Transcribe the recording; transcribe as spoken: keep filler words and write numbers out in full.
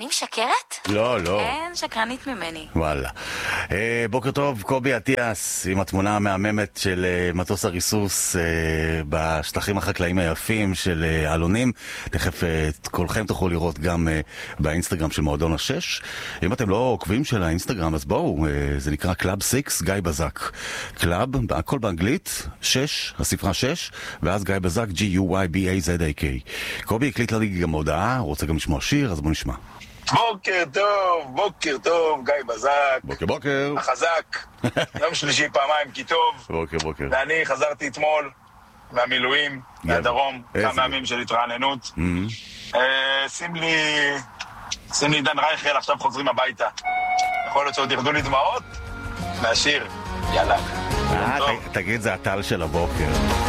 אני משקרת? לא, לא. אין, שקרנית ממני. וואלה. אה, בוקר טוב, קובי אטיאס, עם התמונה המהממת של אה, מטוס הריסוס אה, בשטחים החקלאיים היפים של אה, אלונים. תכף אה, כולכם תוכלו לראות גם אה, באינסטגרם של מועדון השש. אם אתם לא עוקבים של האינסטגרם, אז בואו, אה, זה נקרא קלאב סיקס, גיא בזק. קלאב, הכל באנגלית, שש, הספרה שש, ואז גיא בזק, ג'י יו וואי בי איי זד איי קיי. קובי הקליט לי גם הודעה, רוצה גם לשמוע שיר, אז בואו נשמע. בוקר טוב, בוקר טוב, גיא בזק. בוקר בוקר. החזק. יום שלישי פעמיים כי טוב. בוקר בוקר. ואני חזרתי אתמול מהמילואים, מהדרום, כמה ימים של התרעננות. שים לי, שים לי דן רייכל, עכשיו חוזרים הביתה. יכול להיות שעוד ירדו לי דמעות? מהשיר, יאללה. תגיד, זה הטל של הבוקר.